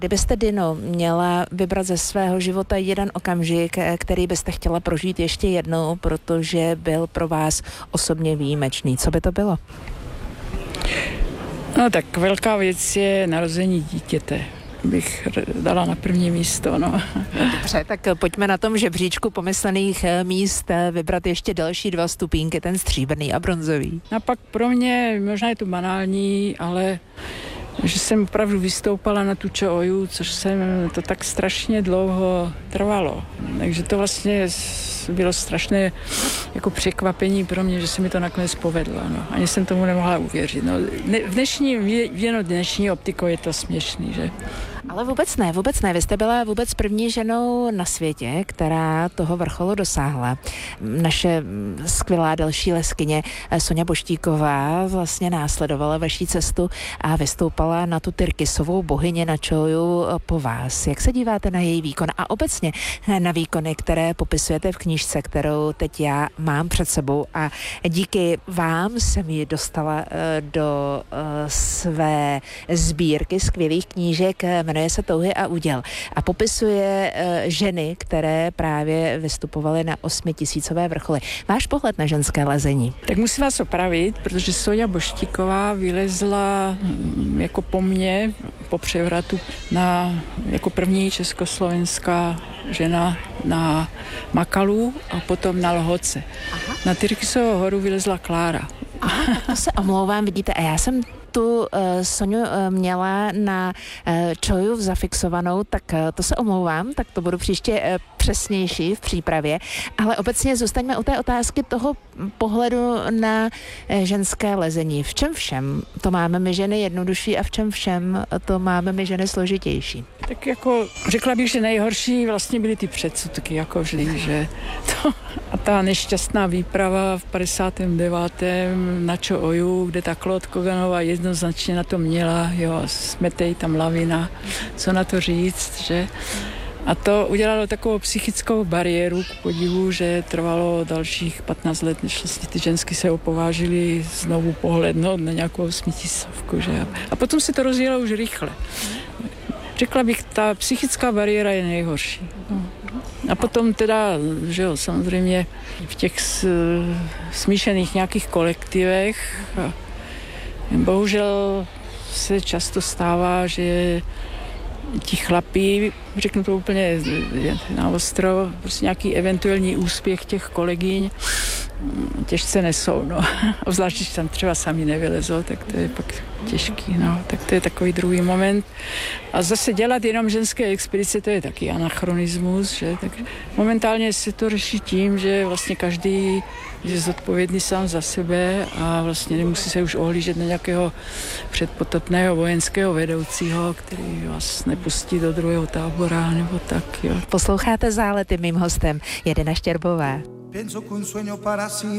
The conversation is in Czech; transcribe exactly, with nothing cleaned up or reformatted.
Kdybyste, Dino, měla vybrat ze svého života jeden okamžik, který byste chtěla prožít ještě jednou, protože byl pro vás osobně výjimečný, co by to bylo? No tak velká věc je narození dítěte. Bych dala na první místo, no. Dobře, tak pojďme na tom žebříčku pomyslených míst vybrat ještě další dva stupínky, ten stříbrný a bronzový. A pak pro mě, možná je to banální, ale že jsem opravdu vystoupala na tu Čo-Oju, což jsem, to tak strašně dlouho trvalo. Takže to vlastně bylo strašné jako překvapení pro mě, že se mi to nakonec povedlo. No. Ani jsem tomu nemohla uvěřit. No. V dnešní, věno dnešní optikou je to směšný, že? Ale vůbec ne, vůbec ne. Vy jste byla vůbec první ženou na světě, která toho vrcholu dosáhla. Naše skvělá další leskyně Soňa Boštíková vlastně následovala vaší cestu a vystoupala na tu Tyrkisovou bohyni na Čo-Oju po vás. Jak se díváte na její výkon a obecně na výkony, které popisujete v knížce, kterou teď já mám před sebou a díky vám jsem ji dostala do své sbírky skvělých knížek, jmenuje se Touhy a úděl a popisuje uh, ženy, které právě vystupovaly na osmitisícové vrcholy. Váš pohled na ženské lezení? Tak musím vás opravit, protože Soňa Boštíková vylezla jako po mně, po převratu, na, jako první československá žena na Makalu a potom na Lhoce. Aha. Na Tyrkisovou horu vylezla Klára. Aha, to se omlouvám, vidíte, a já jsem tu uh, Soňu uh, měla na uh, Čo-Oju zafixovanou, tak uh, to se omlouvám, tak to budu příště uh, přesnější v přípravě, ale obecně zůstaňme u té otázky toho pohledu na uh, ženské lezení. V čem všem to máme my ženy jednodušší a v čem všem to máme my ženy složitější? Tak jako řekla bych, že nejhorší vlastně byly ty předsudky, jako vždy, že to, a ta nešťastná výprava v padesátém devátém na Čo-Oju, kde ta Claude Koganová jednoznačně na to měla, jo, smetej tam lavina, co na to říct, že? A to udělalo takovou psychickou bariéru k podivu, že trvalo dalších patnáct let, než vlastně ty žensky se opovážily znovu pohlednout na nějakou osmitisícovku, že? A potom se to rozjelo už rychle. Řekla bych, ta psychická bariéra je nejhorší. No. A potom teda, že jo, samozřejmě v těch smíšených nějakých kolektivech bohužel se často stává, že ti chlapí, řeknu to úplně na ostro, prostě nějaký eventuální úspěch těch kolegyň těžce nesou, no. Obzvlášť, když tam třeba sami nevylezou, tak to je pak těžký, no. Tak to je takový druhý moment. A zase dělat jenom ženské expedice, to je taky anachronismus, že? Tak momentálně se to řeší tím, že vlastně každý je zodpovědný sám za sebe a vlastně nemusí se už ohlížet na nějakého předpotopného vojenského vedoucího, který vás nepustí do druhého tábora, nebo tak, jo. Posloucháte Zálety, mým hostem je Dina Štěrbová. Pienso que un sueño para